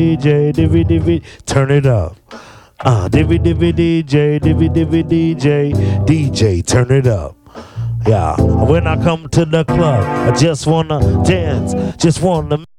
DJ, divvy, divvy, turn it up. Divvy, divvy, DJ, divvy, divvy, DJ, DJ, turn it up. Yeah, when I come to the club, I just wanna dance, just wanna